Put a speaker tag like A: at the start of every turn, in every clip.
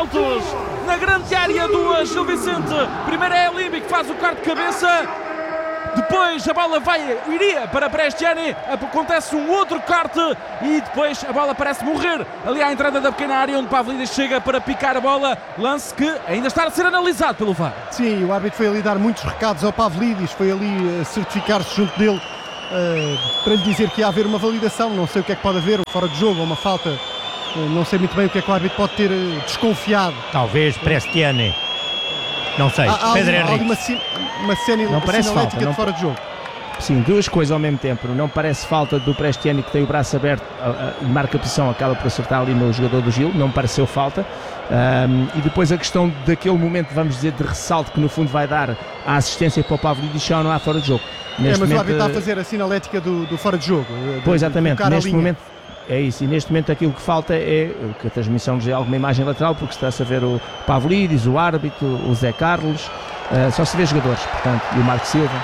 A: saltos na grande área do Gil Vicente. Primeiro é Elimbi que faz o corte de cabeça. Depois a bola iria para Prestiani, acontece um outro corte e depois a bola parece morrer ali à entrada da pequena área onde Pavlidis chega para picar a bola, lance que ainda está a ser analisado pelo VAR.
B: Sim, o árbitro foi ali dar muitos recados ao Pavlidis, foi ali certificar-se junto dele para lhe dizer que ia haver uma validação, não sei o que é que pode haver, fora de jogo ou uma falta, não sei muito bem o que é que o árbitro pode ter desconfiado.
C: Talvez Prestiani. Não sei, Pedro Henrique.
B: Uma cena
D: não parece
B: sinalética
D: falta,
B: de fora de jogo.
D: Sim, duas coisas ao mesmo tempo. Não parece falta do Prestiani, que tem o braço aberto e marca a posição, acaba por acertar ali no jogador do Gil, não me pareceu falta. E depois a questão daquele momento, vamos dizer, de ressalto que no fundo vai dar a assistência para o Pavlidis, já não há fora de jogo.
B: Mas o árbitro está a fazer a sinalética do fora de jogo.
D: Pois, exatamente, neste momento é isso, e neste momento aquilo que falta é que a transmissão nos dê alguma imagem lateral, porque está-se a ver o Pavlidis, o árbitro, o Zé Carlos, só se vê jogadores, portanto, e o Marco Silva.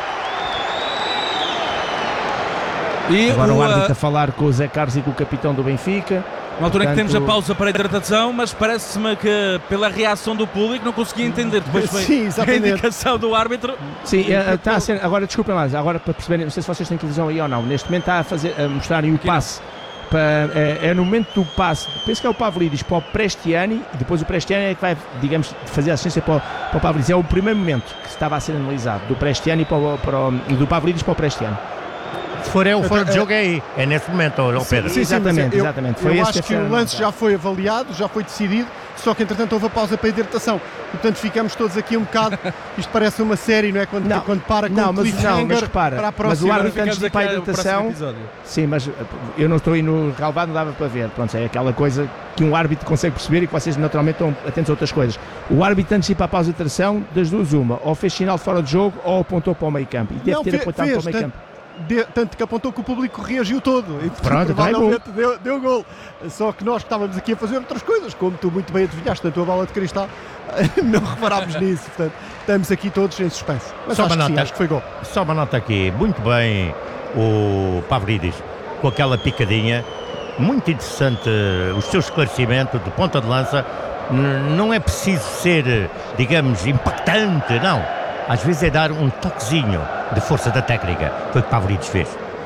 D: E agora o árbitro a falar com o Zé Carlos e com o capitão do Benfica.
A: Na altura em que temos a pausa para a hidratação, mas parece-me que pela reação do público não consegui entender. Depois foi a indicação do árbitro.
D: Sim, está a ser, agora desculpem lá, agora para perceberem, não sei se vocês têm televisão aí ou não, neste momento está a mostrarem o passe. É no momento do passe, penso que é o Pavlidis para o Prestiani e depois o Prestiani é que vai, digamos, fazer a assistência para o Pavlidis. É o primeiro momento que estava a ser analisado, do Prestiani do Pavlidis para o Prestiani.
C: Se for o fora de jogo é aí, é nesse momento, Pedro.
B: Sim,
D: exatamente.
B: Eu acho que o lance já foi avaliado, já foi decidido, só que entretanto houve a pausa para a hidratação. Portanto ficamos todos aqui um bocado, isto parece uma série, não é? Quando para com
D: mas repara,
B: para a próxima.
D: Mas o árbitro antes de ir para a hidratação, sim, mas eu não estou aí no relevado, não dava para ver, pronto, é aquela coisa que um árbitro consegue perceber e que vocês naturalmente estão atentos a outras coisas. O árbitro antes de ir para a pausa de hidratação, das duas uma, ou fez sinal de fora de jogo ou apontou para o meio campo, e deve ter apontado para o meio campo.
B: Tanto que apontou que o público reagiu todo e
D: pronto,
B: provavelmente deu gol. Só que nós que estávamos aqui a fazer outras coisas, como tu muito bem adivinhaste na tua bola de cristal, não reparámos nisso. Portanto, estamos aqui todos em suspense. Mas acho que foi gol.
C: Só uma nota aqui, muito bem o Pavlidis com aquela picadinha, muito interessante o seu esclarecimento de ponta de lança. Não é preciso ser, digamos, impactante, não. Às vezes é dar um toquezinho de força da técnica. Foi o que Pavlidis fez.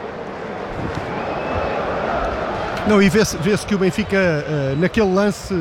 B: Não, e vê-se que o Benfica, naquele lance,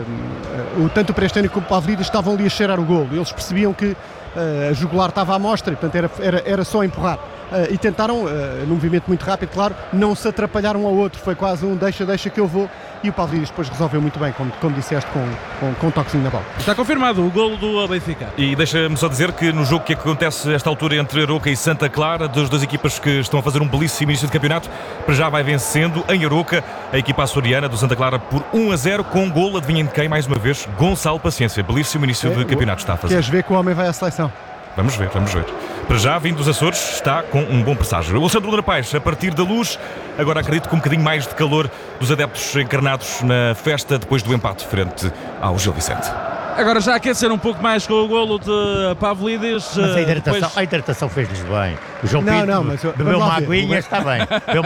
B: tanto o Prestiani como o Pavlidis estavam ali a cheirar o golo. Eles percebiam que a jugular estava à mostra, e portanto era só empurrar. E tentaram, num movimento muito rápido, claro, não se atrapalhar um ao outro. Foi quase um deixa que eu vou. E o Pavlidis depois resolveu muito bem, como disseste, com um toquezinho na bola.
A: Está confirmado o golo do Benfica.
E: E deixa-me só dizer que no jogo que acontece a esta altura entre Aroca e Santa Clara, das duas equipas que estão a fazer um belíssimo início de campeonato, para já vai vencendo em Aroca a equipa açoriana do Santa Clara por 1-0 com um golo, adivinhem de quem mais uma vez? Gonçalo Paciência. Belíssimo início de campeonato está a fazer.
B: Queres ver que o homem vai à seleção?
E: Vamos ver. Para já, vindo dos Açores, está com um bom presságio. O Alexandre Luna Paes, a partir da luz, agora acredito com um bocadinho mais de calor dos adeptos encarnados na festa depois do empate frente ao Gil Vicente.
A: Agora já aquecer um pouco mais com o golo de Pavlidis.
C: Mas a hidratação fez-lhes bem. O João Pinto bebeu uma aguinha, está bem.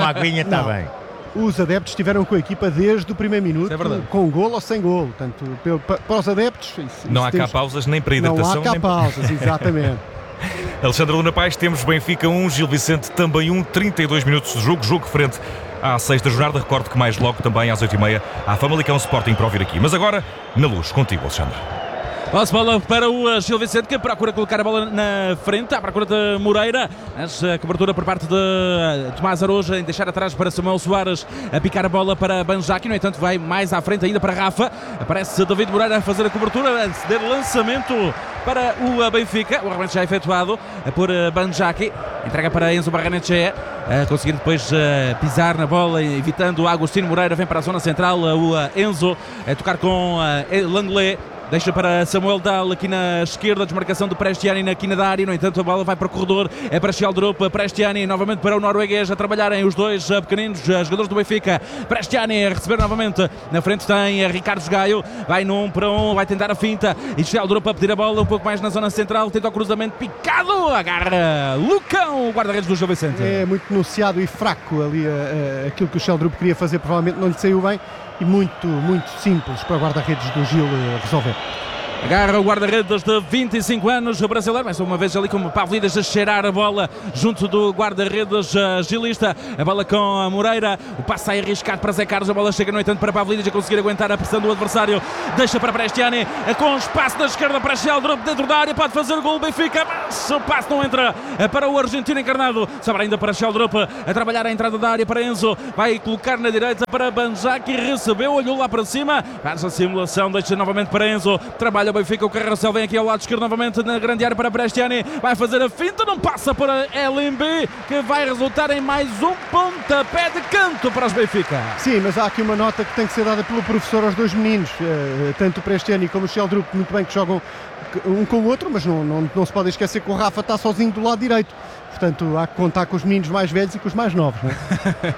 C: Bem.
B: Os adeptos estiveram com a equipa desde o primeiro minuto, com golo ou sem golo. Portanto, para os adeptos...
E: Não há cá pausas nem para a hidratação.
B: Não há cá pausas, exatamente.
E: Alexandre Luna Paes, temos Benfica 1, Gil Vicente também 1, 32 minutos de jogo frente à sexta jornada. Recordo que mais logo também às 8h30 há Famalicão Sporting para ouvir aqui. Mas agora, na luz, contigo, Alexandre.
A: Passe bola para o Gil Vicente, que procura colocar a bola na frente, à procura de Moreira, mas a cobertura por parte de Tomás Aroja em deixar atrás para Samuel Soares, a picar a bola para Banjaki, no entanto vai mais à frente ainda para Rafa, aparece David Moreira a fazer a cobertura, a ceder lançamento para o Benfica, o arremate já efetuado por Banjaki, entrega para Enzo Barrenetxea, a conseguir depois pisar na bola, evitando o Agostinho Moreira, vem para a zona central, o Enzo a tocar com Langlais. Deixa para Samuel Dahl aqui na esquerda, desmarcação do Prestiani na quina da área, no entanto a bola vai para o corredor, é para Sheldrup, Prestiani novamente para o norueguês a trabalharem os dois pequeninos jogadores do Benfica. Prestiani a receber novamente, na frente tem Ricardo Gaio, vai num para um, vai tentar a finta e Sheldrup a pedir a bola um pouco mais na zona central, tenta o cruzamento picado, agarra Lucão, o guarda-redes do Gil Vicente.
B: É muito enunciado e fraco ali, aquilo que o Sheldrup queria fazer provavelmente não lhe saiu bem. e muito simples para o guarda-redes do Gil resolver.
A: Agarra o guarda-redes de 25 anos, o brasileiro, mais uma vez ali com Pavlidis a cheirar a bola junto do guarda-redes gilista. A bola com a Moreira, o passe sai arriscado para Zé Carlos, a bola chega no entanto para Pavlidis a conseguir aguentar a pressão do adversário. Deixa para Prestiani, com espaço na esquerda para Sheldrup dentro da área, pode fazer o gol Benfica, mas o passe não entra para o argentino encarnado. Sobra ainda para Sheldrup, a trabalhar a entrada da área para Enzo, vai colocar na direita para Banjaki, recebeu, olhou lá para cima, faz a simulação, deixa novamente para Enzo, trabalha o Benfica, o Carrossel vem aqui ao lado esquerdo novamente na grande área para Prestiani, vai fazer a finta, não passa para LMB, que vai resultar em mais um pontapé de canto para os Benfica.
B: Sim, mas há aqui uma nota que tem que ser dada pelo professor aos dois meninos, tanto o Prestiani como o Sheldrup, muito bem que jogam um com o outro, mas não se pode esquecer que o Rafa está sozinho do lado direito, portanto há que contar com os meninos mais velhos e com os mais novos, não é?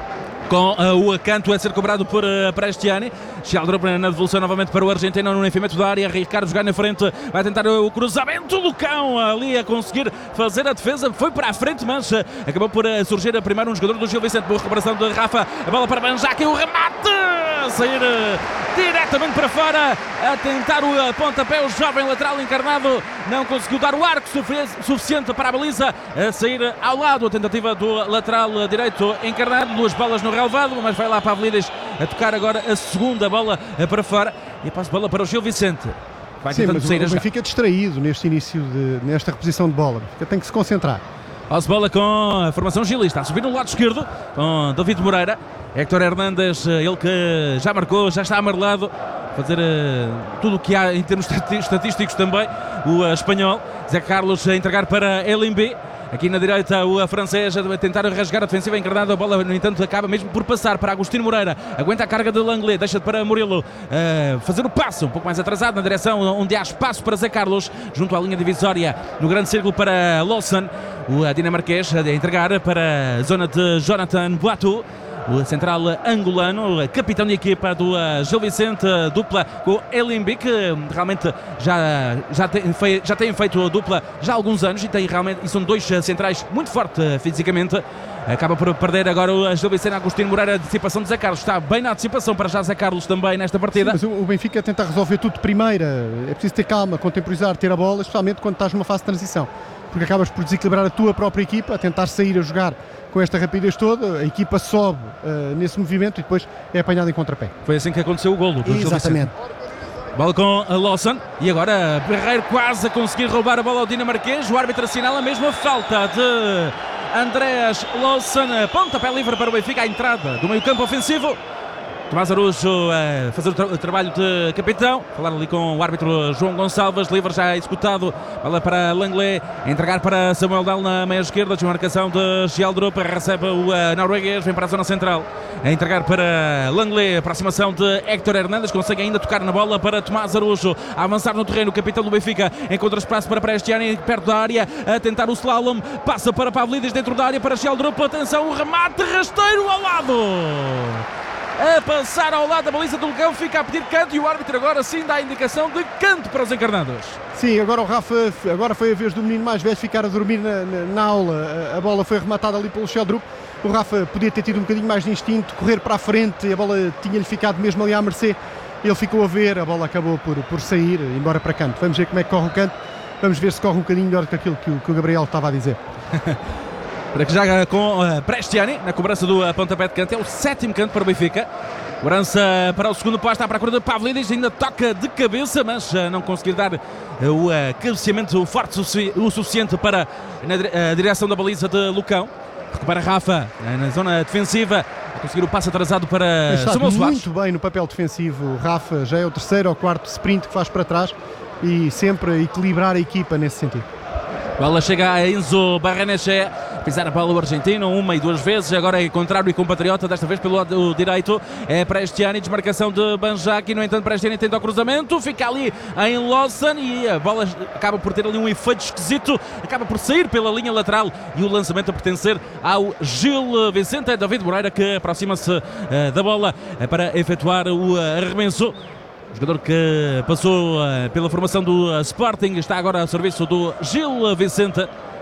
A: Com o canto a ser cobrado por Prestiani. Sheldrup na devolução novamente para o argentino no enfiamento da área. Ricardo jogar na frente, vai tentar o cruzamento do cão ali a conseguir fazer a defesa, foi para a frente, mas acabou por surgir primeiro um jogador do Gil Vicente. Boa recuperação de Rafa, a bola para Banjaki, o remate a sair diretamente para fora, a tentar o pontapé, o jovem lateral encarnado não conseguiu dar o arco suficiente para a baliza, a sair ao lado a tentativa do lateral direito encarnado, duas bolas no relevado, mas vai lá para Pavlidis a tocar agora a segunda bola para fora e passa a bola para o Gil Vicente. Vai
B: Sim, mas
A: sair
B: o Benfica distraído neste início, nesta reposição de bola, tem que se concentrar.
A: Passe bola com a formação gilista, a subir no lado esquerdo com David Moreira, Héctor Hernández, ele que já marcou, já está amarelado, fazer tudo o que há em termos estatísticos também, o espanhol. Zé Carlos a entregar para LMB. Aqui na direita o francês a tentar rasgar a defensiva encarnada, a bola no entanto acaba mesmo por passar para Agostinho Moreira, aguenta a carga de Langley, deixa para Murilo fazer o passo um pouco mais atrasado na direção onde há espaço para Zé Carlos, junto à linha divisória no grande círculo para Lawson, o dinamarquês a entregar para a zona de Jonathan Boatou, o central angolano, capitão de equipa do Gil Vicente, dupla com o LMB, que realmente já tem feito a dupla já há alguns anos e são dois centrais muito fortes fisicamente. Acaba por perder agora o Gil Vicente. Agostinho Moreira, a antecipação de Zé Carlos, está bem na antecipação para já Zé Carlos também nesta partida.
B: Sim, mas o Benfica tenta resolver tudo de primeira, é preciso ter calma, contemporizar, ter a bola, especialmente quando estás numa fase de transição, porque acabas por desequilibrar a tua própria equipa, a tentar sair a jogar com esta rapidez toda, a equipa sobe nesse movimento e depois é apanhada em contrapé.
A: Foi assim que aconteceu o golo do Gil Vicente.
B: Exatamente.
A: Bola com a Lawson e agora Barreiro quase a conseguir roubar a bola ao dinamarquês, o árbitro assinala a mesma falta de Andreas Lawson, pontapé livre para o Benfica, a entrada do meio campo ofensivo. Tomás Araújo a fazer o trabalho de capitão, falar ali com o árbitro João Gonçalves, livre já executado, bola para Langley, a entregar para Samuel Dal na meia esquerda, desmarcação de Sheldrup, recebe o norueguês, vem para a zona central, a entregar para Langley, aproximação de Héctor Hernández, consegue ainda tocar na bola para Tomás Araújo, a avançar no terreno, o capitão do Benfica, encontra espaço para Prestiani, perto da área, a tentar o slalom, passa para Pavlidis dentro da área para Sheldrup, atenção, o remate rasteiro ao lado! A passar ao lado da baliza do Lucão, fica a pedir canto e o árbitro agora sim dá a indicação de canto para os encarnados.
B: Sim, agora o Rafa, agora foi a vez do menino mais velho ficar a dormir na aula, a bola foi rematada ali pelo Sheldrup, o Rafa podia ter tido um bocadinho mais de instinto, correr para a frente, a bola tinha-lhe ficado mesmo ali à mercê, ele ficou a ver, a bola acabou por sair, embora para canto. Vamos ver como é que corre o canto, vamos ver se corre um bocadinho melhor que aquilo que o Gabriel estava a dizer.
A: Para que joga com Prestiani na cobrança do pontapé de canto, é o sétimo canto para o Benfica. Cobrança para o segundo posto, à procura de Pavlidis, ainda toca de cabeça, mas não conseguir dar o cabeceamento forte o suficiente para a direção da baliza de Lucão. Recupera Rafa na zona defensiva, a conseguir o passo atrasado para Samuel Soares.
B: Muito bem no papel defensivo, Rafa já é o terceiro ou quarto sprint que faz para trás e sempre equilibrar a equipa nesse sentido.
A: A bola chega a Enzo Barrenechea, pisar a bola o argentino uma e duas vezes, agora é contrário e compatriota, desta vez pelo lado direito, é Prestiani, desmarcação de Banjaki, no entanto Prestiani tenta o cruzamento, fica ali em Lawson e a bola acaba por ter ali um efeito esquisito, acaba por sair pela linha lateral e o lançamento a pertencer ao Gil Vicente, é David Moreira que aproxima-se da bola para efetuar o arremesso. O jogador que passou pela formação do Sporting está agora a serviço do Gil Vicente.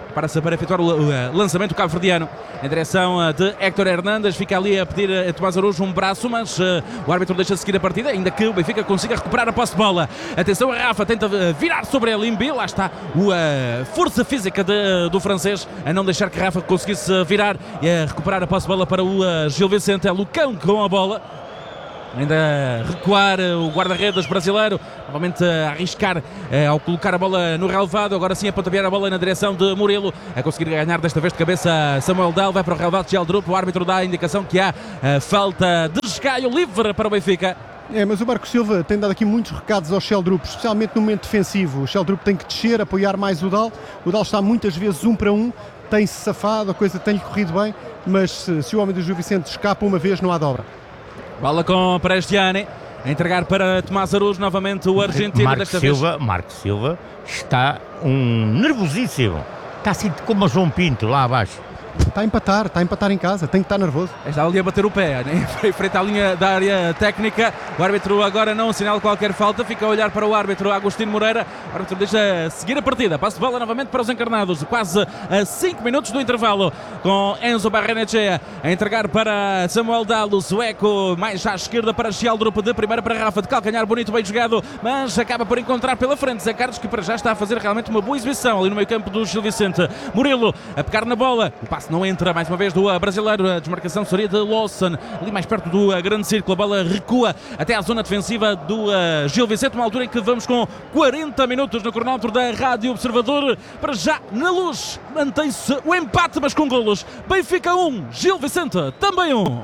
A: para-se para efetuar o lançamento cabo-verdiano em direção de Héctor Hernández. Fica ali a pedir a Tomás Araújo um braço, mas o árbitro deixa seguir a partida, ainda que o Benfica consiga recuperar a posse de bola. Atenção, a Rafa tenta virar sobre ele, Limbi, lá está a força física do francês a não deixar que Rafa conseguisse virar e a recuperar a posse de bola para o Gil Vicente. É Lucão com a bola. Ainda recuar o guarda-redes brasileiro, novamente a arriscar ao colocar a bola no relevado. Agora sim a pontapear a bola na direção de Murilo, a conseguir ganhar desta vez de cabeça Samuel Dal. Vai para o relevado de Geldrup. O árbitro dá a indicação que há falta de escaio livre para o Benfica.
B: Mas o Marco Silva tem dado aqui muitos recados ao Sheldrup, especialmente no momento defensivo. O Sheldrup tem que descer, apoiar mais o Dal. O Dal está muitas vezes 1 para 1, tem-se safado, a coisa tem-lhe corrido bem, mas se o homem do Gil Vicente escapa uma vez, não há dobra.
A: Bola com Prestiani, a entregar para Tomás Araújo, novamente o argentino.
C: Marco Silva está nervosíssimo. Está assim como o João Pinto lá abaixo.
B: Está a empatar em casa, tem que estar nervoso.
A: Está ali a bater o pé, né? Em frente à linha da área técnica. O árbitro agora não assinala qualquer falta, fica a olhar para o árbitro Agostinho Moreira. O árbitro deixa seguir a partida. Passe de bola novamente para os encarnados, quase a 5 minutos do intervalo, com Enzo Barrenechea a entregar para Samuel Dalo, sueco, mais à esquerda para Sheldrup, de primeira para Rafa, de calcanhar, bonito, bem jogado, mas acaba por encontrar pela frente Zé Carlos, que para já está a fazer realmente uma boa exibição ali no meio campo do Gil Vicente. Murilo a pegar na bola, o passe não entra mais uma vez do brasileiro, a desmarcação seria de Lawson, ali mais perto do grande círculo. A bola recua até à zona defensiva do Gil Vicente, uma altura em que vamos com 40 minutos no cronómetro da Rádio Observador. Para já na luz mantém-se o empate, mas com golos. Benfica 1, Gil Vicente também 1.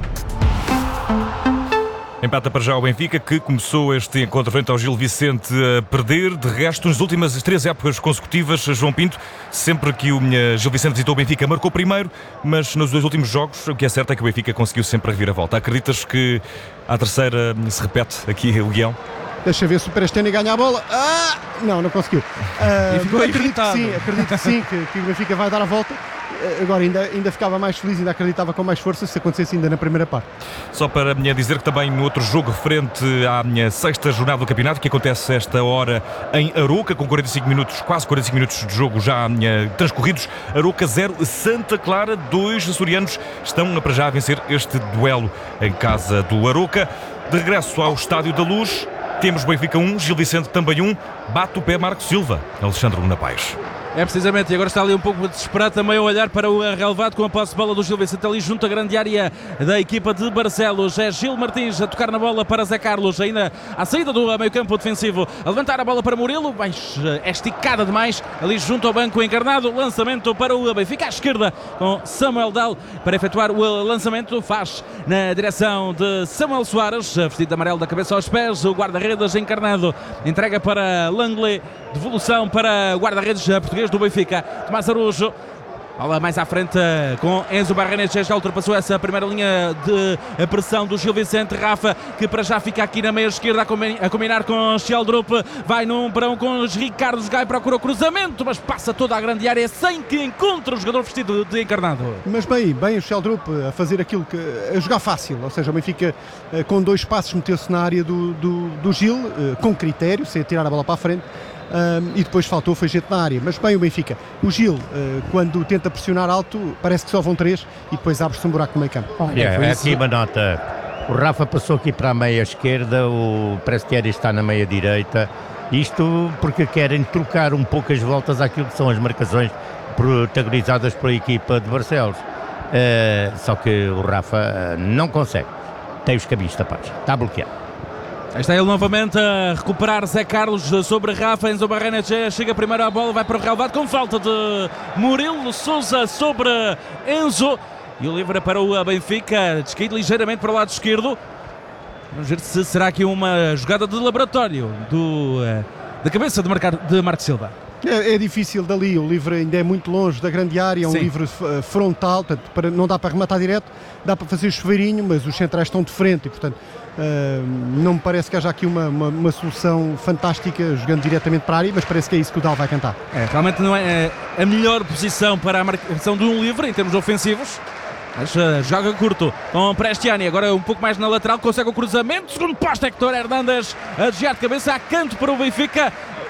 E: Empata para já o Benfica, que começou este encontro frente ao Gil Vicente a perder. De resto, nas últimas 3 épocas consecutivas, João Pinto, sempre que o Gil Vicente visitou o Benfica, marcou primeiro, mas nos 2 últimos jogos, o que é certo é que o Benfica conseguiu sempre a reviravolta. Acreditas que à terceira se repete aqui o guião?
B: Deixa ver se o Prestiani ganha a bola. Não conseguiu. Acredito que sim, que o Benfica vai dar a volta. Agora ainda ficava mais feliz, ainda acreditava com mais força se acontecesse ainda na primeira parte.
E: Só para dizer que também no outro jogo referente à minha 6ª jornada do campeonato, que acontece esta hora em Arouca, com 45 minutos, quase 45 minutos de jogo já transcorridos. Arouca 0, Santa Clara 2. Açorianos estão para já a vencer este duelo em casa do Arouca. De regresso ao Estádio da Luz, temos Benfica 1, Gil Vicente também 1. Bate o pé Marco Silva, Alexandre Luna Paes.
A: É precisamente, e agora está ali um pouco desesperado também a olhar para o relevado, com a posse de bola do Gil Vicente ali junto à grande área da equipa de Barcelos. É Gil Martins a tocar na bola para Zé Carlos, ainda à saída do meio campo defensivo, a levantar a bola para Murilo, mas é esticada demais ali junto ao banco encarnado. Lançamento para o Benfica à esquerda, com Samuel Dal para efetuar o lançamento. Faz na direção de Samuel Soares, vestido de amarelo da cabeça aos pés, o guarda-redes encarnado entrega para Langley, devolução para o guarda-redes português do Benfica, Tomás Araújo. Bola mais à frente com Enzo Barrenechea, já ultrapassou essa primeira linha de pressão do Gil Vicente. Rafa, que para já fica aqui na meia esquerda a combinar com Sheldrup, vai num 1 para 1 com Ricardo Gai, procura o cruzamento, mas passa toda a grande área sem que encontre o jogador vestido de encarnado.
B: Mas bem o Sheldrup a fazer aquilo a jogar fácil, ou seja, o Benfica com 2 passos meteu-se na área do Gil, com critério, sem tirar a bola para a frente. E depois foi gente na área, mas bem o Benfica. O Gil, quando tenta pressionar alto, parece que só vão 3 e depois abre-se um buraco no meio campo.
C: Aqui uma nota: o Rafa passou aqui para a meia esquerda, o Prestiani está na meia direita, isto porque querem trocar um pouco as voltas àquilo que são as marcações protagonizadas pela equipa de Barcelos. Só que o Rafa não consegue, tem os caminhos tapados, está bloqueado.
A: Aí está ele novamente a recuperar Zé Carlos sobre Rafa. Enzo Barrenechea chega primeiro à bola, vai para o relevado com falta de Murilo Sousa sobre Enzo. E o livre para o Benfica, descaído ligeiramente para o lado esquerdo. Vamos ver se será aqui uma jogada de laboratório da cabeça de Marco Silva.
B: É difícil dali, o livre ainda é muito longe da grande área, é um livre frontal, portanto, não dá para rematar direto, dá para fazer chuveirinho, mas os centrais estão de frente e, portanto, não me parece que haja aqui uma solução fantástica jogando diretamente para a área, mas parece que é isso que o Dal vai cantar.
A: Realmente não é a melhor posição para a marcação de um livre em termos ofensivos, mas joga curto com Prestiani, agora um pouco mais na lateral, consegue o cruzamento, segundo posto Héctor Hernández a desviar de cabeça a canto para o Benfica.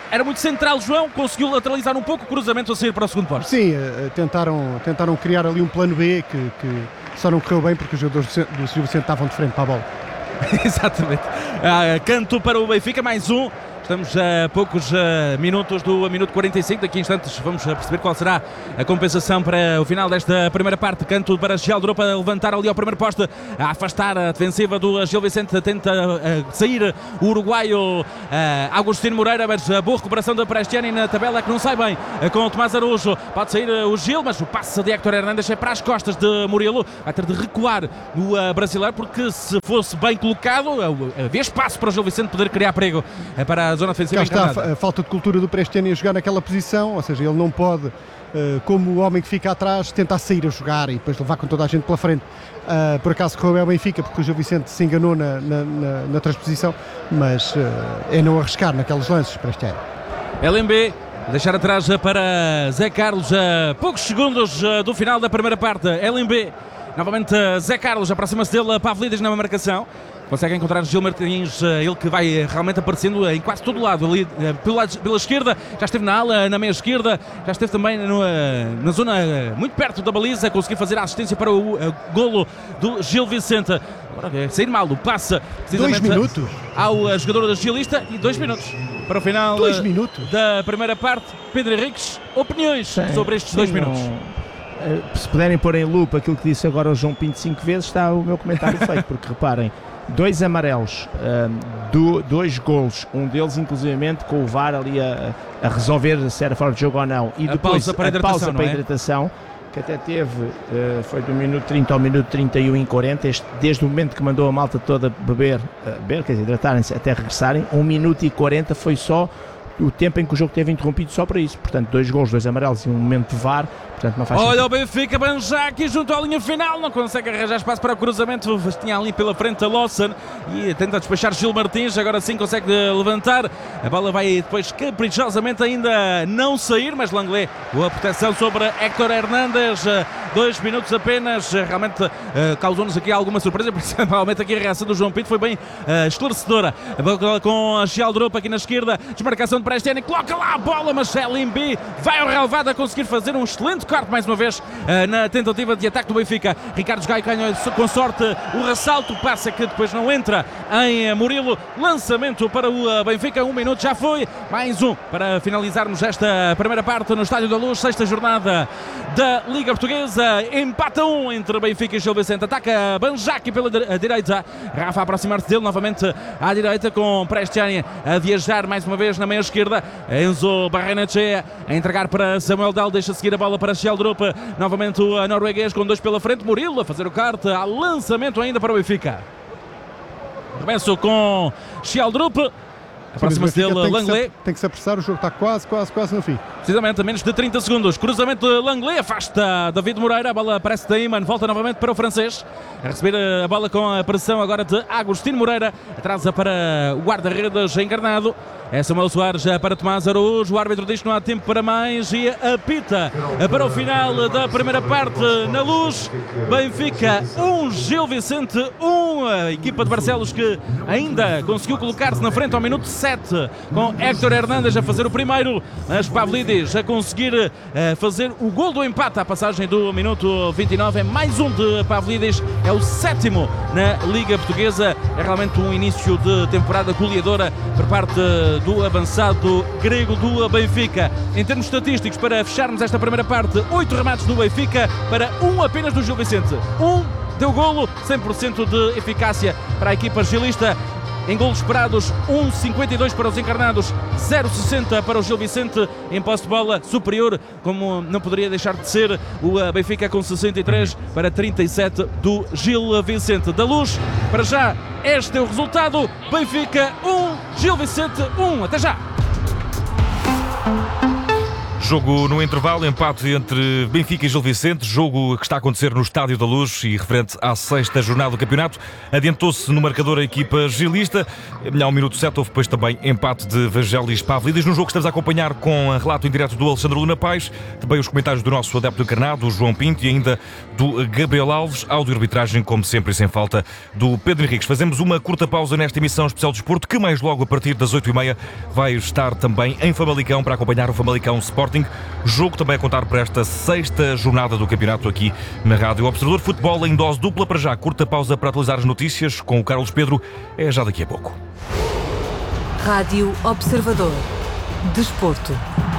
A: era muito central, João, conseguiu lateralizar um pouco, o cruzamento a sair para o segundo posto.
B: Sim, tentaram criar ali um plano B que só não correu bem porque os jogadores do Gil Vicente estavam de frente para a bola.
A: Exatamente. Canto para o Benfica, mais um. Estamos a poucos minutos do minuto 45. Daqui a instantes vamos perceber qual será a compensação para o final desta primeira parte. Canto para Gialdro para levantar ali ao primeiro poste, a afastar a defensiva do Gil Vicente. Tenta sair o uruguaio Agostinho Moreira, mas a boa recuperação da Prestiani na tabela que não sai bem com o Tomás Araújo. Pode sair o Gil, mas o passe de Héctor Hernández é para as costas de Murilo. Vai ter de recuar o brasileiro, porque se fosse bem colocado havia espaço para o Gil Vicente poder criar perigo para a zona defensiva.
B: Cá está a falta de cultura do Prestiani a jogar naquela posição, ou seja, ele não pode, como o homem que fica atrás, tentar sair a jogar e depois levar com toda a gente pela frente. Por acaso correu bem o Benfica, porque o Gil Vicente se enganou na transposição, mas é não arriscar naqueles lances. Prestiani.
A: LMB deixar atrás para Zé Carlos a poucos segundos do final da primeira parte. LMB, novamente Zé Carlos, aproxima-se dele, Pavlidis na marcação. Consegue encontrar Gil Martins, ele que vai realmente aparecendo em quase todo o lado, ali pela esquerda, já esteve na ala, na meia esquerda, já esteve também na zona muito perto da baliza, conseguiu fazer a assistência para o golo do Gil Vicente. Agora sair mal, passa
B: 2 minutos
A: ao jogador da Gilista e 2 minutos para o final
B: 2 minutos
A: da primeira parte. Pedro Henriques, opiniões sobre estes 2 minutos?
D: Se puderem pôr em lupa aquilo que disse agora o João Pinto 5 vezes, está o meu comentário feito, porque reparem, 2 amarelos, 2 golos, um deles inclusivamente com o VAR ali a resolver se era fora de jogo ou não, e depois a pausa para a hidratação, que até teve, foi do minuto 30 ao minuto 31 e 40, desde o momento que mandou a malta toda beber, quer dizer, hidratarem-se até regressarem, 1 minuto e 40 foi só o tempo em que o jogo teve interrompido só para isso. Portanto, 2 golos, 2 amarelos e um momento de VAR. Portanto, não faz
A: Olha
D: sentido.
A: o Benfica, Banjaki junto à linha final, não consegue arranjar espaço para o cruzamento, tinha ali pela frente a Lawson e tenta despachar Gil Martins, agora sim consegue levantar, a bola vai depois caprichosamente ainda não sair, mas Langley, boa proteção sobre Héctor Hernández, 2 minutos apenas, realmente causou-nos aqui alguma surpresa, principalmente aqui a reação do João Pinto foi bem esclarecedora, a bola com a Gialdro aqui na esquerda, desmarcação de Prestiani, coloca lá a bola, mas LMB vai ao relevado a conseguir fazer um excelente corte mais uma vez na tentativa de ataque do Benfica. Ricardo Gaio ganha com sorte o ressalto, passa que depois não entra em Murilo, lançamento para o Benfica, 1 minuto já foi, mais um para finalizarmos esta primeira parte no Estádio da Luz, 6ª jornada da Liga Portuguesa, empata 1 entre Benfica e Gil Vicente, ataca Banjaki pela direita, Rafa a aproximar-se dele novamente à direita com Prestiani a viajar mais uma vez na meia esquerda, Enzo Barrenetxea a entregar para Samuel Dal, deixa seguir a bola para Gialdrup, novamente o norueguês com 2 pela frente, Murilo a fazer o corte, há lançamento ainda para o Benfica. Começo com Gialdrup, aproxima-se dele Langley.
B: Tem que se apressar, o jogo está quase no fim.
A: Precisamente a menos de 30 segundos. Cruzamento de Langley, afasta David Moreira, a bola aparece de Iman, volta novamente para o francês. A receber a bola com a pressão agora de Agostinho Moreira, atrasa para o guarda-redes encarnado. É Samuel Soares para Tomás Araújo, o árbitro diz que não há tempo para mais e apita para o final da primeira parte na Luz. Benfica 1, Gil Vicente 1, a equipa de Barcelos que ainda conseguiu colocar-se na frente ao minuto 7 com Héctor Hernández a fazer o primeiro, mas Pavlidis a conseguir fazer o gol do empate à passagem do minuto 29, é mais um de Pavlidis, é o 7º na Liga Portuguesa, é realmente um início de temporada goleadora por parte do avançado grego do Benfica. Em termos estatísticos, para fecharmos esta primeira parte, 8 remates do Benfica para 1 apenas do Gil Vicente. 1 deu golo, 100% de eficácia para a equipa gilista. Em golos esperados, 1,52 para os encarnados, 0,60 para o Gil Vicente. Em posse de bola superior, como não poderia deixar de ser, o Benfica com 63 para 37 do Gil Vicente. Da Luz, para já, este é o resultado. Benfica 1, Gil Vicente 1. Até já!
E: Jogo no intervalo, empate entre Benfica e Gil Vicente, jogo que está a acontecer no Estádio da Luz e referente à 6ª jornada do campeonato. Adiantou-se no marcador a equipa gilista. Ao minuto 7 houve depois também empate de Vangelis Pavlidis. No jogo que estamos a acompanhar com relato em direto do Alexandre Luna Pais, também os comentários do nosso adepto encarnado, o João Pinto, e ainda do Gabriel Alves, áudio arbitragem, como sempre e sem falta, do Pedro Henriques. Fazemos uma curta pausa nesta emissão especial de desporto, que mais logo a partir das 8h30 vai estar também em Famalicão para acompanhar o Famalicão Sporting. Jogo também a contar para esta 6ª jornada do campeonato aqui na Rádio Observador. Futebol em dose dupla para já. Curta pausa para atualizar as notícias com o Carlos Pedro. É já daqui a pouco.
F: Rádio Observador. Desporto.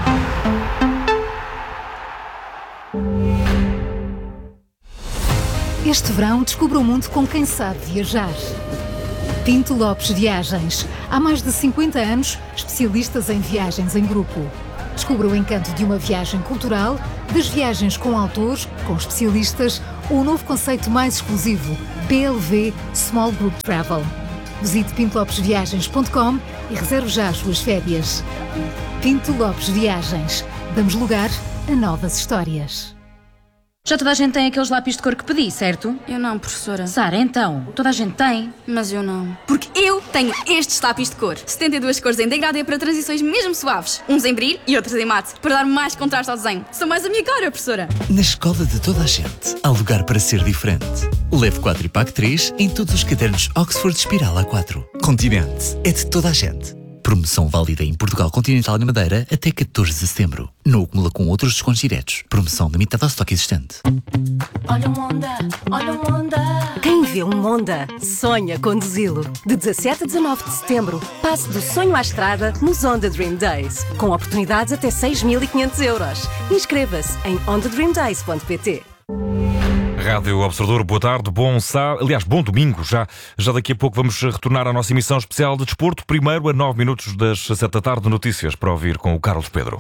G: Este verão descubra o mundo com quem sabe viajar. Pinto Lopes Viagens. Há mais de 50 anos, especialistas em viagens em grupo. Descubra o encanto de uma viagem cultural, das viagens com autores, com especialistas, ou o novo conceito mais exclusivo, PLV Small Group Travel. Visite pintolopesviagens.com e reserve já as suas férias. Pinto Lopes Viagens. Damos lugar a novas histórias.
H: Já toda a gente tem aqueles lápis de cor que pedi, certo?
I: Eu não, professora.
H: Sara, então, toda a gente tem.
I: Mas eu não. Porque eu tenho estes lápis de cor. 72 cores em degradê para transições mesmo suaves. Uns em brilho e outros em mate, para dar mais contraste ao desenho. São mais a minha cara, professora.
J: Na escola de toda a gente, há lugar para ser diferente. Leve 4 e pague 3 em todos os cadernos Oxford Espiral A4. Continente é de toda a gente. Promoção válida em Portugal Continental e na Madeira até 14 de setembro. Não acumula com outros descontos diretos. Promoção limitada ao estoque existente.
K: Olha um Honda, olha um Honda.
F: Quem vê um Honda, sonha conduzi-lo. De 17 a 19 de setembro, passe do sonho à estrada nos Honda Dream Days. Com oportunidades até 6.500 euros. Inscreva-se em hondadreamdays.pt.
E: Rádio Observador, boa tarde, bom domingo. Já daqui a pouco vamos retornar à nossa emissão especial de desporto. Primeiro, a 9 minutos das 7 da tarde, notícias para ouvir com o Carlos Pedro.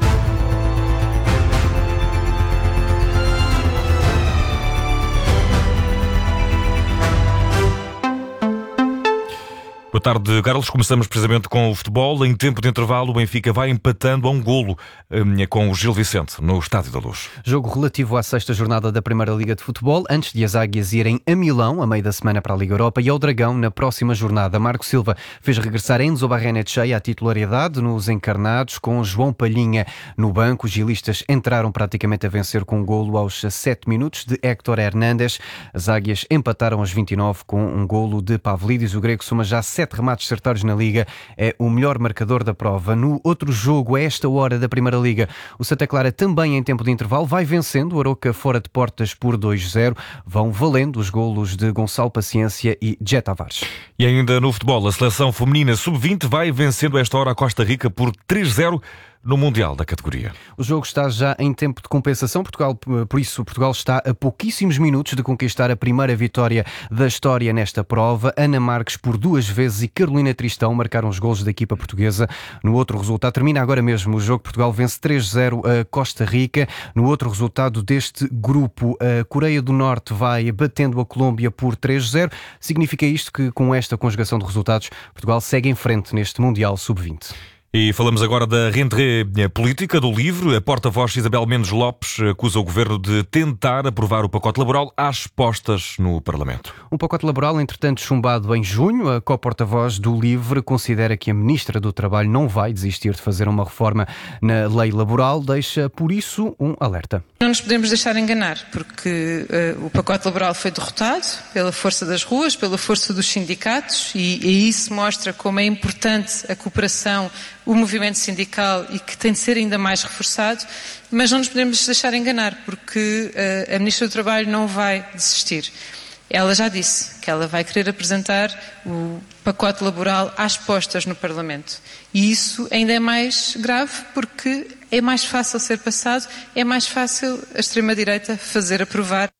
E: Boa tarde, Carlos. Começamos precisamente com o futebol. Em tempo de intervalo, o Benfica vai empatando a um golo com o Gil Vicente, no Estádio da Luz.
L: Jogo relativo à 6ª jornada da Primeira Liga de Futebol, antes de as Águias irem a Milão, a meio da semana para a Liga Europa, e ao Dragão, na próxima jornada. Marco Silva fez regressar Enzo Barrenetxea à titularidade nos encarnados, com João Palhinha no banco. Os gilistas entraram praticamente a vencer com um golo aos 7 minutos de Héctor Hernández. As Águias empataram aos 29 com um golo de Pavlidis. O grego soma já 7 remates certeiros na Liga, é o melhor marcador da prova. No outro jogo, a esta hora da Primeira Liga, o Santa Clara, também em tempo de intervalo, vai vencendo o Arouca fora de portas por 2-0. Vão valendo os golos de Gonçalo Paciência e Jet Tavares.
E: E ainda no futebol, a seleção feminina sub-20 vai vencendo a esta hora a Costa Rica por 3-0 no Mundial da categoria.
L: O jogo está já em tempo de compensação. Por isso, Portugal está a pouquíssimos minutos de conquistar a primeira vitória da história nesta prova. Ana Marques por 2 vezes e Carolina Tristão marcaram os golos da equipa portuguesa. No outro resultado, termina agora mesmo o jogo. Portugal vence 3-0 a Costa Rica. No outro resultado deste grupo, a Coreia do Norte vai batendo a Colômbia por 3-0. Significa isto que, com esta conjugação de resultados, Portugal segue em frente neste Mundial Sub-20.
E: E falamos agora da rentrée política do LIVRE. A porta-voz Isabel Mendes Lopes acusa o Governo de tentar aprovar o pacote laboral às postas no Parlamento.
L: Um pacote laboral, entretanto, chumbado em junho. A co-porta-voz do LIVRE considera que a Ministra do Trabalho não vai desistir de fazer uma reforma na lei laboral. Deixa, por isso, um alerta.
M: Não nos podemos deixar enganar, porque o pacote laboral foi derrotado pela força das ruas, pela força dos sindicatos, e isso mostra como é importante a cooperação, o movimento sindical, e que tem de ser ainda mais reforçado, mas não nos podemos deixar enganar, porque a Ministra do Trabalho não vai desistir. Ela já disse que ela vai querer apresentar o pacote laboral às postas no Parlamento. E isso ainda é mais grave, porque é mais fácil ser passado, é mais fácil a extrema-direita fazer aprovar.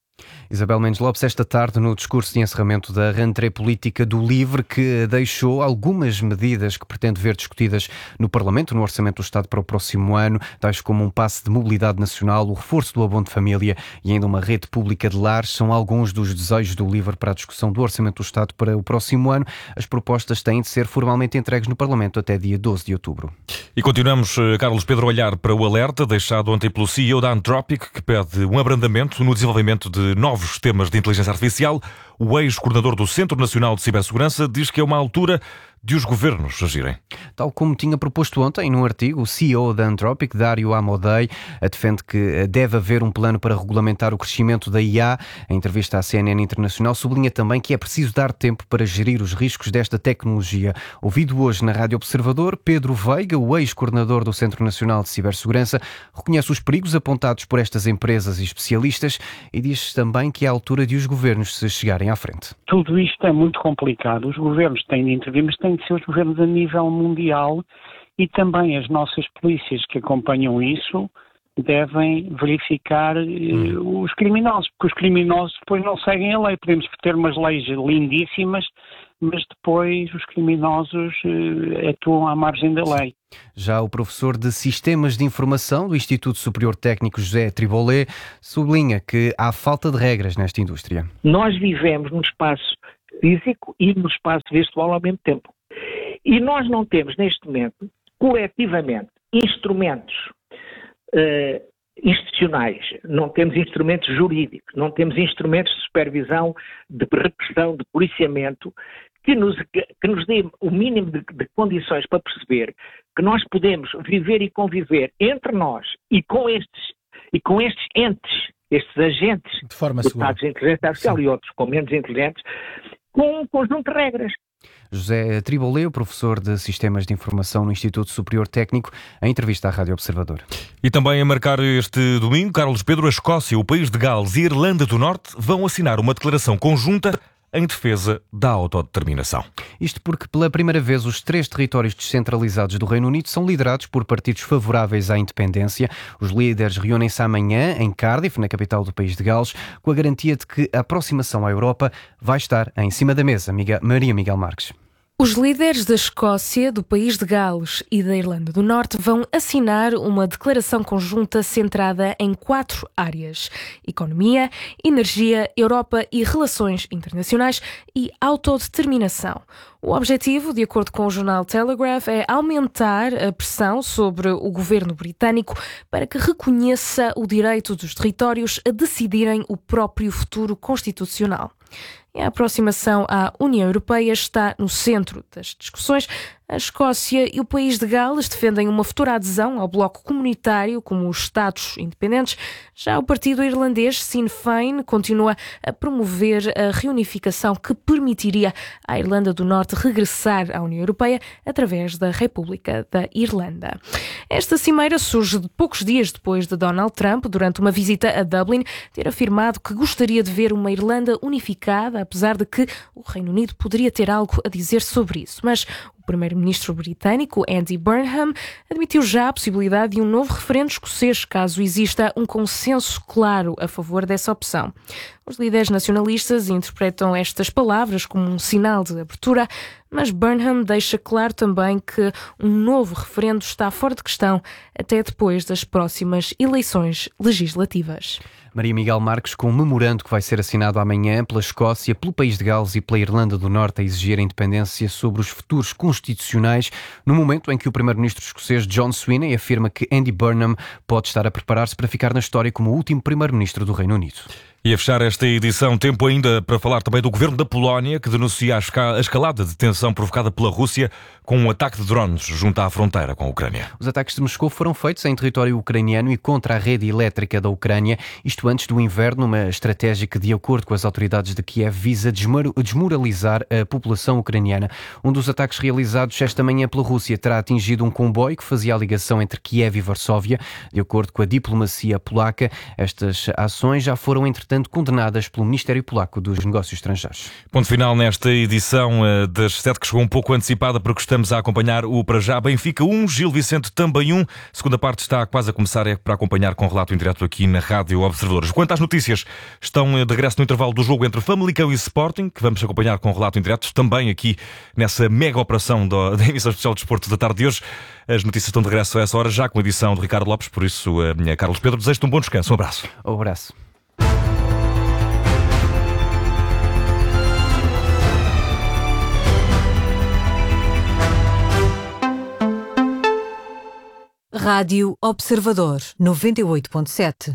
L: Isabel Mendes Lopes, esta tarde no discurso de encerramento da rentrée política do LIVRE, que deixou algumas medidas que pretende ver discutidas no Parlamento, no Orçamento do Estado para o próximo ano, tais como um passe de mobilidade nacional, o reforço do abono de família e ainda uma rede pública de lares, são alguns dos desejos do LIVRE para a discussão do Orçamento do Estado para o próximo ano. As propostas têm de ser formalmente entregues no Parlamento até dia 12 de outubro.
E: E continuamos, Carlos Pedro, a olhar para o alerta deixado ontem pelo CEO da Anthropic, que pede um abrandamento no desenvolvimento de novos sistemas de inteligência artificial. O ex-coordenador do Centro Nacional de Cibersegurança diz que é uma altura de os governos agirem.
L: Tal como tinha proposto ontem num artigo, o CEO da Anthropic, Dario Amodei, defende que deve haver um plano para regulamentar o crescimento da IA. Em entrevista à CNN Internacional, sublinha também que é preciso dar tempo para gerir os riscos desta tecnologia. Ouvido hoje na Rádio Observador, Pedro Veiga, o ex-coordenador do Centro Nacional de Cibersegurança, reconhece os perigos apontados por estas empresas e especialistas e diz também que é a altura de os governos se chegarem à frente.
N: Tudo isto é muito complicado. Os governos têm de intervir, mas têm de ser os governos a nível mundial, e também as nossas polícias que acompanham isso devem verificar os criminosos, porque os criminosos depois não seguem a lei. Podemos ter umas leis lindíssimas, mas depois os criminosos atuam à margem da lei.
L: Já o professor de Sistemas de Informação do Instituto Superior Técnico José Tribolé sublinha que há falta de regras nesta indústria.
O: Nós vivemos num espaço físico e no espaço virtual ao mesmo tempo. E nós não temos, neste momento, coletivamente, instrumentos institucionais, não temos instrumentos jurídicos, não temos instrumentos de supervisão, de repressão, de policiamento, que nos dê o mínimo de condições para perceber que nós podemos viver e conviver entre nós e com estes entes, estes agentes
P: de forma segura,
O: de inteligência artificial e outros com menos inteligentes, com um conjunto de regras.
L: José Tribolé, professor de Sistemas de Informação no Instituto Superior Técnico, em entrevista à Rádio Observador.
E: E também a marcar este domingo, Carlos Pedro, a Escócia, o país de Gales e a Irlanda do Norte vão assinar uma declaração conjunta em defesa da autodeterminação.
L: Isto porque, pela primeira vez, os 3 territórios descentralizados do Reino Unido são liderados por partidos favoráveis à independência. Os líderes reúnem-se amanhã em Cardiff, na capital do país de Gales, com a garantia de que a aproximação à Europa vai estar em cima da mesa. Maria Miguel Marques.
Q: Os líderes da Escócia, do país de Gales e da Irlanda do Norte vão assinar uma declaração conjunta centrada em 4 áreas: economia, energia, Europa e relações internacionais e autodeterminação. O objetivo, de acordo com o jornal Telegraph, é aumentar a pressão sobre o governo britânico para que reconheça o direito dos territórios a decidirem o próprio futuro constitucional. A aproximação à União Europeia está no centro das discussões. A Escócia e o país de Gales defendem uma futura adesão ao bloco comunitário como os Estados independentes. Já o partido irlandês Sinn Féin continua a promover a reunificação que permitiria à Irlanda do Norte regressar à União Europeia através da República da Irlanda. Esta cimeira surge poucos dias depois de Donald Trump, durante uma visita a Dublin, ter afirmado que gostaria de ver uma Irlanda unificada, apesar de que o Reino Unido poderia ter algo a dizer sobre isso. Mas o primeiro-ministro britânico, Andy Burnham, admitiu já a possibilidade de um novo referendo escocês, caso exista um consenso claro a favor dessa opção. Os líderes nacionalistas interpretam estas palavras como um sinal de abertura, mas Burnham deixa claro também que um novo referendo está fora de questão até depois das próximas eleições legislativas.
L: Maria Miguel Marques, com um memorando que vai ser assinado amanhã pela Escócia, pelo país de Gales e pela Irlanda do Norte a exigir a independência sobre os futuros constitucionais, no momento em que o primeiro-ministro escocês John Swinney afirma que Andy Burnham pode estar a preparar-se para ficar na história como o último primeiro-ministro do Reino Unido.
E: E a fechar esta edição, tempo ainda para falar também do governo da Polónia, que denuncia a escalada de tensão provocada pela Rússia com um ataque de drones junto à fronteira com a Ucrânia.
L: Os ataques de Moscou foram feitos em território ucraniano e contra a rede elétrica da Ucrânia, isto antes do inverno, uma estratégia que, de acordo com as autoridades de Kiev, visa desmoralizar a população ucraniana. Um dos ataques realizados esta manhã pela Rússia terá atingido um comboio que fazia a ligação entre Kiev e Varsóvia. De acordo com a diplomacia polaca, estas ações já foram, entretanto, entretanto condenadas pelo Ministério Polaco dos Negócios Estrangeiros.
E: Ponto final nesta edição das 7, que chegou um pouco antecipada porque estamos a acompanhar o para já Benfica 1, Gil Vicente também 1. Segunda parte está quase a começar, é para acompanhar com relato em direto aqui na Rádio Observadores. Quanto às notícias, estão de regresso no intervalo do jogo entre Famalicão e Sporting, que vamos acompanhar com relato em direto também aqui nessa mega operação da emissão especial de desporto da tarde de hoje. As notícias estão de regresso a essa hora, já com a edição de Ricardo Lopes, por isso, Carlos Pedro, desejo-te um bom descanso. Um abraço.
L: Um abraço.
P: Rádio Observador 98.7.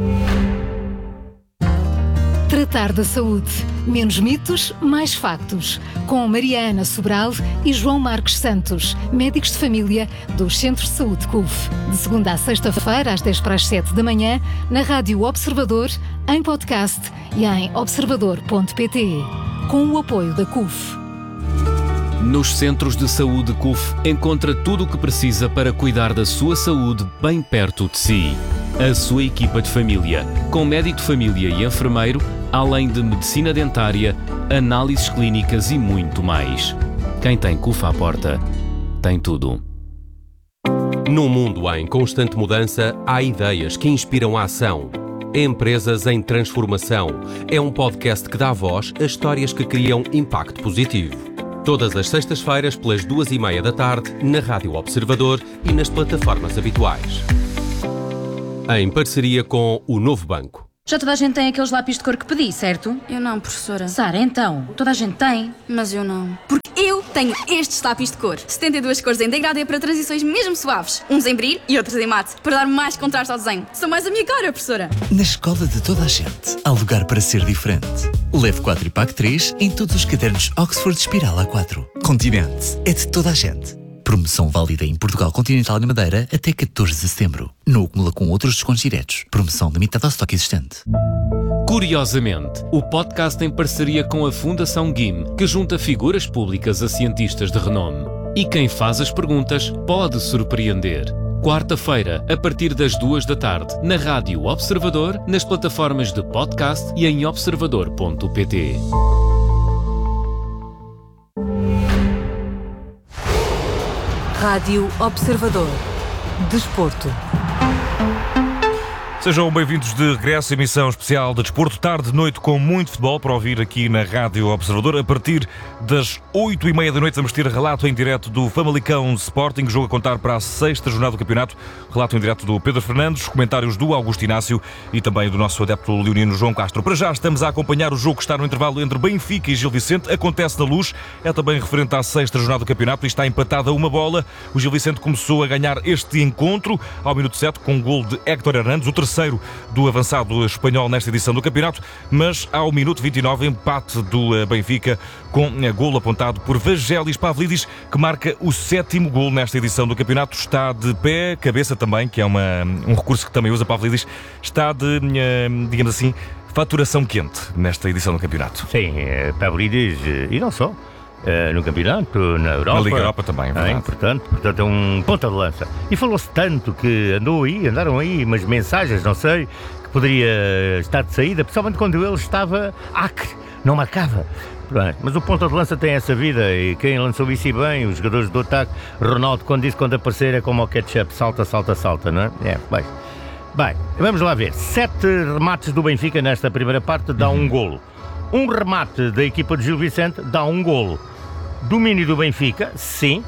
G: Tratar da saúde. Menos mitos, mais factos. Com Mariana Sobral e João Marcos Santos, médicos de família dos Centros de Saúde CUF. De segunda a sexta-feira, às 10 para as 7 da manhã, na Rádio Observador, em podcast e em observador.pt. Com o apoio da CUF.
R: Nos Centros de Saúde CUF encontra tudo o que precisa para cuidar da sua saúde bem perto de si. A sua equipa de família, com médico de família e enfermeiro, além de medicina dentária, análises clínicas e muito mais. Quem tem CUF à porta, tem tudo.
S: Num mundo em constante mudança, há ideias que inspiram a ação. Empresas em Transformação é um podcast que dá voz a histórias que criam impacto positivo. Todas as sextas-feiras, pelas 2h30 da tarde, na Rádio Observador e nas plataformas habituais. Em parceria com o Novo Banco.
H: Já toda a gente tem aqueles lápis de cor que pedi, certo?
I: Eu não, professora.
H: Sara, então, toda a gente tem.
I: Mas eu não. Porque eu tenho estes lápis de cor. 72 cores em degradê para transições mesmo suaves. Uns em brilho e outros em mate. Para dar mais contraste ao desenho. São mais a minha cara, professora.
J: Na escola de toda a gente, há lugar para ser diferente. Leve 4 e pague 3 em todos os cadernos Oxford Espiral A4. Continente é de toda a gente. Promoção válida em Portugal Continental e Madeira até 14 de setembro. Não acumula com outros descontos diretos. Promoção limitada ao estoque existente.
R: Curiosamente, o podcast em parceria com a Fundação GIM, que junta figuras públicas a cientistas de renome. E quem faz as perguntas pode surpreender. Quarta-feira, a partir das 2 da tarde, na Rádio Observador, nas plataformas de podcast e em observador.pt.
P: Rádio Observador. Desporto.
E: Sejam bem-vindos de regresso à emissão especial de Desporto, tarde, noite, com muito futebol para ouvir aqui na Rádio Observador. A partir das 8h30 da noite vamos ter relato em direto do Famalicão Sporting, jogo a contar para a 6ª jornada do campeonato. Relato em direto do Pedro Fernandes, comentários do Augusto Inácio e também do nosso adepto leonino João Castro. Para já estamos a acompanhar o jogo que está no intervalo entre Benfica e Gil Vicente. Acontece na Luz, é também referente à 6ª jornada do campeonato e está empatada uma bola. O Gil Vicente começou a ganhar este encontro ao minuto 7 com um gol de Héctor Hernandes, o terceiro do avançado espanhol nesta edição do campeonato, mas ao minuto 29 empate do Benfica com golo apontado por Vagelis Pavlidis, que marca o 7º golo nesta edição do campeonato. Está de pé, cabeça também, que é um recurso que também usa Pavlidis, está de, digamos assim, faturação quente nesta edição do campeonato.
C: Sim, Pavlidis e não só. No campeonato, na Europa.
E: Na Liga Europa também, é verdade.
C: Portanto, é um ponta de lança. E falou-se tanto que andaram aí umas mensagens, não sei, que poderia estar de saída, principalmente quando ele estava acre, não marcava. Mas o ponta de lança tem essa vida e quem lançou isso e bem, os jogadores do ataque, Ronaldo, quando aparecer é como o ketchup, salta, não é? Bem, vamos lá ver. 7 remates do Benfica nesta primeira parte dá um golo. Um remate da equipa de Gil Vicente dá um golo. Domínio do Benfica, sim.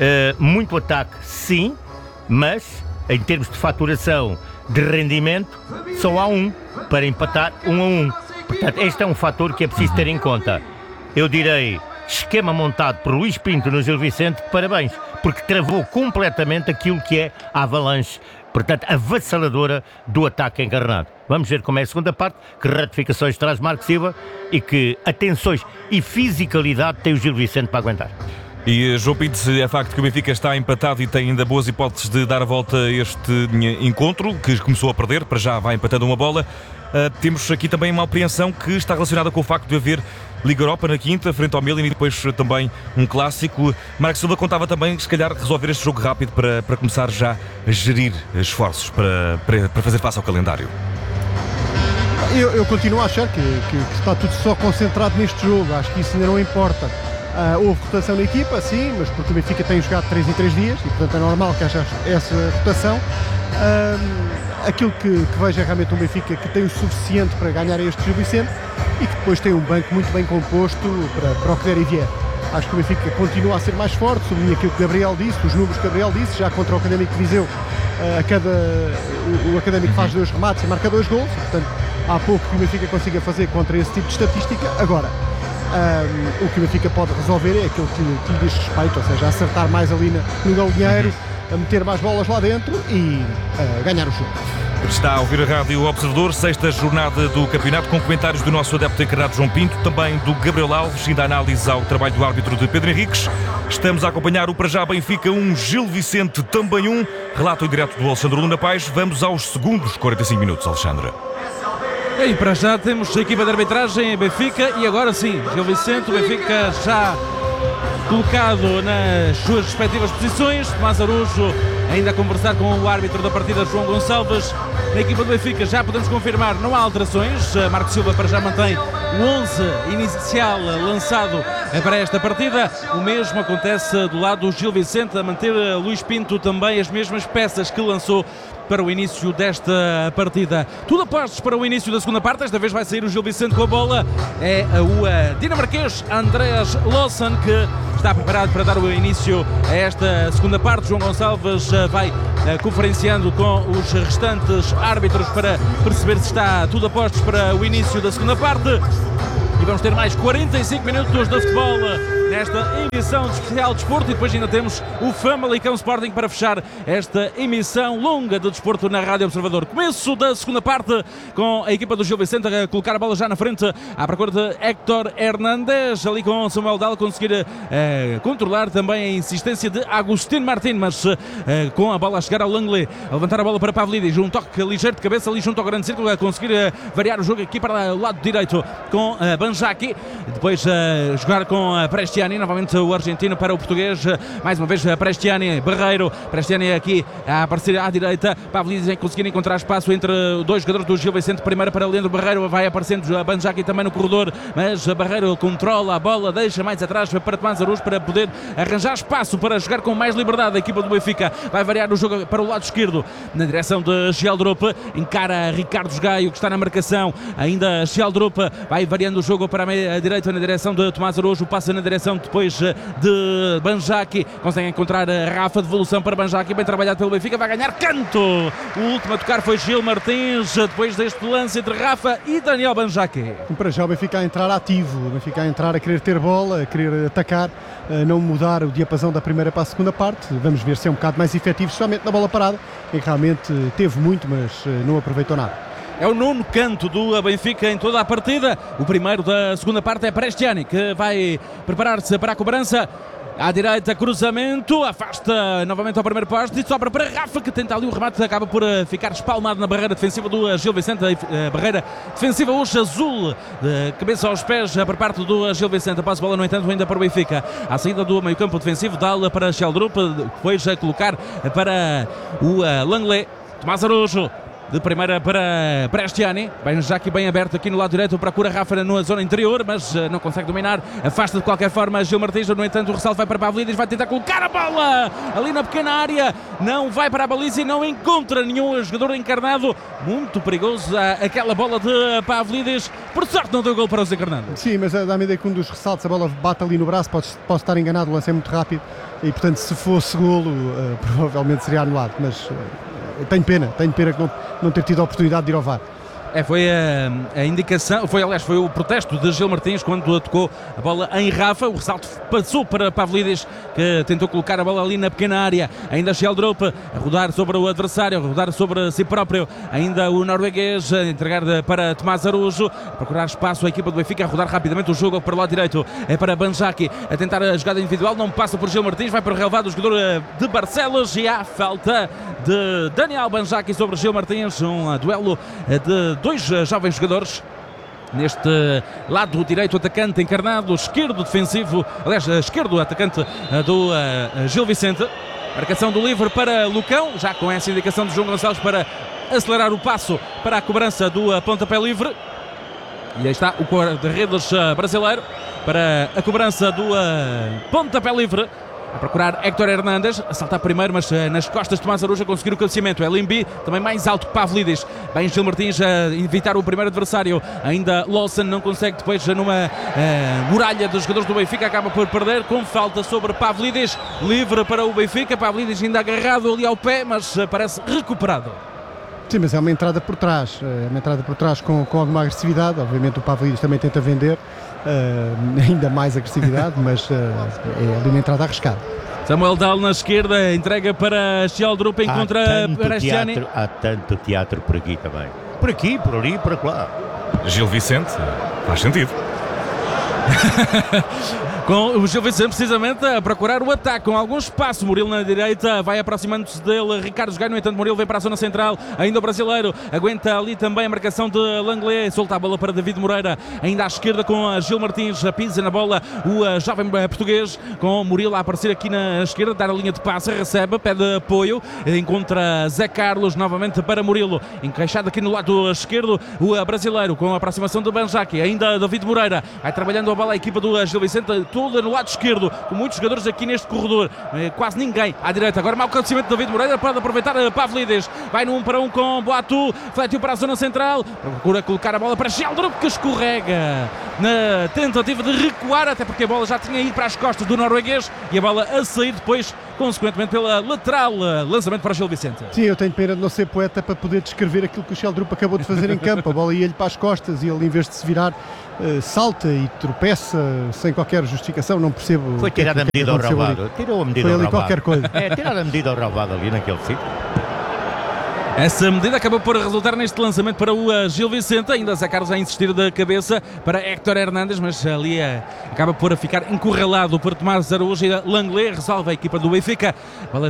C: Muito ataque, sim. Mas, em termos de faturação, de rendimento, só há um para empatar 1-1. Portanto, este é um fator que é preciso ter em conta. Eu direi, esquema montado por Luís Pinto no Gil Vicente, parabéns, porque travou completamente aquilo que é a avalanche, portanto, avassaladora do ataque encarnado. Vamos ver como é a segunda parte, que ratificações traz Marco Silva e que atenções e fisicalidade tem o Gil Vicente para aguentar.
E: E João Pinto, é facto que o Benfica está empatado e tem ainda boas hipóteses de dar a volta a este encontro, que começou a perder, para já vai empatando uma bola. Temos aqui também uma apreensão que está relacionada com o facto de haver Liga Europa na quinta, frente ao Milan, e depois também um clássico. Marco Silva contava também, se calhar, resolver este jogo rápido para começar já a gerir esforços para fazer face ao calendário.
B: Eu continuo a achar que está tudo só concentrado neste jogo. Acho que isso ainda não importa. Houve rotação na equipa, sim, mas porque o Benfica tem jogado 3 em 3 dias e portanto é normal que haja essa rotação. Aquilo que vejo é realmente um Benfica que tem o suficiente para ganhar este Gil Vicente e que depois tem um banco muito bem composto para o que der e vier. Acho que o Benfica continua a ser mais forte, sublinho aquilo que o Gabriel disse, os números que o Gabriel disse, já contra o Académico de Viseu, o Académico faz 2 remates e marca 2 gols, portanto há pouco que o Benfica consiga fazer contra esse tipo de estatística. Agora, o que o Benfica pode resolver é aquilo que lhe diz respeito, ou seja, acertar mais ali no galinheiro, a meter mais bolas lá dentro e ganhar o jogo.
E: Está a ouvir a Rádio Observador, 6ª jornada do campeonato, com comentários do nosso adepto encarnado João Pinto, também do Gabriel Alves e da análise ao trabalho do árbitro de Pedro Henriques. Estamos a acompanhar o para já Benfica 1, Gil Vicente também 1. Relato em direto do Alexandre Luna Pais. Vamos aos segundos 45 minutos, Alexandre.
A: E para já temos a equipa de arbitragem Benfica e agora sim, Gil Vicente, o Benfica já colocado nas suas respectivas posições. Tomás Araújo ainda a conversar com o árbitro da partida, João Gonçalves. Na equipa do Benfica já podemos confirmar, não há alterações. Marco Silva para já mantém o 11 inicial lançado para esta partida. O mesmo acontece do lado do Gil Vicente, a manter Luís Pinto também as mesmas peças que lançou para o início desta partida. Tudo apostos para o início da segunda parte. Esta vez vai sair o Gil Vicente com a bola. É o dinamarquês Andreas Lawson que está preparado para dar o início a esta segunda parte. João Gonçalves vai conferenciando com os restantes árbitros para perceber se está tudo a postos para o início da segunda parte. E vamos ter mais 45 minutos de futebol nesta emissão de especial de desporto e depois ainda temos o Famalicão Sporting para fechar esta emissão longa de desporto na Rádio Observador. Começo da segunda parte com a equipa do Gil Vicente a colocar a bola já na frente à procura de Héctor Hernández, ali com Samuel Dal conseguir controlar também a insistência de Agustín Martín, mas com a bola a chegar ao Langley, a levantar a bola para Pavlidis, um toque ligeiro de cabeça ali junto ao grande círculo, a conseguir variar o jogo aqui para o lado direito com Banjaki, depois jogar com Prestiani, novamente o argentino para o português, mais uma vez Prestiani, Prestiani aqui a aparecer à direita, Pavlidis conseguir encontrar espaço entre dois jogadores do Gil Vicente, primeiro para Leandro Barreiro, vai aparecendo Banjaki também no corredor, mas Barreiro controla a bola, deixa mais atrás para Tomás Araújo para poder arranjar espaço para jogar com mais liberdade. A equipa do Benfica vai variar o jogo para o lado esquerdo, na direção de Sheldrup, encara Ricardo Gaio que está na marcação, ainda Sheldrup vai variando o jogo para a direita na direção de Tomás Araújo, passa na direção depois de Banjaki, consegue encontrar Rafa, devolução para Banjaki, bem trabalhado pelo Benfica, vai ganhar canto. O último a tocar foi Gil Martins, depois deste lance entre Rafa e Daniel Banjaki.
B: Para já o Benfica a entrar ativo, o Benfica a entrar a querer ter bola, a querer atacar, a não mudar o diapasão da primeira para a segunda parte. Vamos ver se é um bocado mais efetivo, especialmente na bola parada, em que realmente teve muito, mas não aproveitou nada.
A: É o nono canto do Benfica em toda a partida. O primeiro da segunda parte é Prestiani, que vai preparar-se para a cobrança. À direita, cruzamento, afasta novamente ao primeiro poste e sobra para Rafa, que tenta ali o remate, acaba por ficar espalmado na barreira defensiva do Gil Vicente. A barreira defensiva hoje azul, de cabeça aos pés por parte do Gil Vicente. A passe bola, no entanto, ainda para o Benfica. À saída do meio campo defensivo, dá-la para Sheldrup, depois a colocar para o Langley. Tomás Araújo. De primeira para Prestiani, bem já aqui bem aberto aqui no lado direito, procura Rafa na zona interior, mas não consegue dominar, afasta de qualquer forma Gil Martins, no entanto o ressalto vai para Pavlidis, vai tentar colocar a bola ali na pequena área, não vai para a baliza e não encontra nenhum jogador encarnado, muito perigoso aquela bola de Pavlidis, por sorte não deu gol para os encarnados.
B: Sim, mas dá-me a ideia que um dos ressaltos, a bola bate ali no braço, posso estar enganado, o lance é muito rápido e portanto se fosse golo provavelmente seria anulado, mas... Tenho pena que não ter tido a oportunidade de ir ao VAR.
A: Foi a indicação, foi o protesto de Gil Martins quando tocou a bola em Rafa, o ressalto passou para Pavlidis, que tentou colocar a bola ali na pequena área, ainda Sheldrup a rodar sobre o adversário, a rodar sobre si próprio, ainda o norueguês a entregar para Tomás Araújo, a procurar espaço a equipa do Benfica, a rodar rapidamente o jogo para o lado direito, é para Banjaki, a tentar a jogada individual, não passa por Gil Martins, vai para o relevado o jogador de Barcelos e há falta de Daniel Banjaki sobre Gil Martins, um duelo de dois jovens jogadores. Neste lado direito, atacante encarnado, esquerdo defensivo, aliás, esquerdo atacante do Gil Vicente. Marcação do livre para Lucão, já com essa indicação de João Gonçalves para acelerar o passo para a cobrança do pontapé livre. E aí está o guarda-redes brasileiro para a cobrança do pontapé livre. A procurar Héctor Hernández, a saltar primeiro, mas nas costas de Tomás Aruja conseguir o cabeceamento. Limbi, também mais alto que Pavlidis. Bem, Gil Martins a evitar o primeiro adversário. Ainda Lawson não consegue, depois numa muralha dos jogadores do Benfica, acaba por perder com falta sobre Pavlidis. Livre para o Benfica, Pavlidis ainda agarrado ali ao pé, mas parece recuperado.
B: Sim, mas é uma entrada por trás, com alguma agressividade. Obviamente o Pavlidis também tenta vender ainda mais agressividade, mas é ali uma entrada arriscada.
A: Samuel Dal na esquerda, entrega para Sheldrup, encontra Prestiani.
C: Há tanto teatro por aqui também. Por aqui, por ali, por lá.
E: Gil Vicente, faz sentido.
A: Com o Gil Vicente precisamente a procurar o ataque com algum espaço. Murilo na direita, vai aproximando-se dele Ricardo Gaio. No entanto, Murilo vem para a zona central, ainda o brasileiro aguenta ali também a marcação de Langley, solta a bola para David Moreira, ainda à esquerda com a Gil Martins, pisa na bola o jovem português, com Murilo a aparecer aqui na esquerda, dar a linha de passe, recebe, pede apoio, encontra Zé Carlos novamente para Murilo, encaixado aqui no lado esquerdo o brasileiro, com a aproximação do Banjaki, ainda David Moreira, vai trabalhando a bola a equipa do Gil Vicente, toda no lado esquerdo, com muitos jogadores aqui neste corredor, quase ninguém à direita. Agora mau cabeceamento de David Moreira, pode aproveitar Pavlidis, vai no 1 para 1 com Boatu, fletiu para a zona central, procura colocar a bola para Sheldrup, que escorrega na tentativa de recuar, até porque a bola já tinha ido para as costas do norueguês e a bola a sair depois, consequentemente, pela lateral. Lançamento para Gil Vicente.
B: Sim, eu tenho pena de não ser poeta para poder descrever aquilo que o Sheldrup acabou de fazer em campo. A bola ia-lhe para as costas e ele, em vez de se virar, salta e tropeça sem qualquer justificação. Não percebo.
C: Foi tirar a medida ao roubado. Tirou a medida
B: ao roubado. Foi ali
C: roubado.
B: Qualquer coisa.
C: Tirar a medida ao roubado ali naquele sítio.
A: Essa medida acabou por resultar neste lançamento para o Gil Vicente. Ainda Zé Carlos a insistir da cabeça para Héctor Hernández, mas ali acaba por ficar encurralado por Tomás Araújo e Langley resolve a equipa do Benfica.